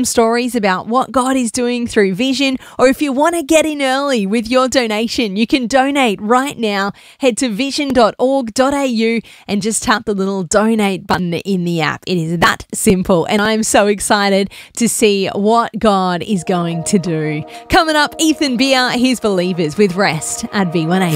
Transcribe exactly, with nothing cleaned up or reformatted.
some stories about what God is doing through Vision, or if you want to get in early with your donation, you can donate right now. Head to vision dot org dot a u and just tap the little donate button in the app. It is that simple, and I'm so excited to see what God is going to do. Coming up, Ethan Beer, his Believers with Rest at V one A.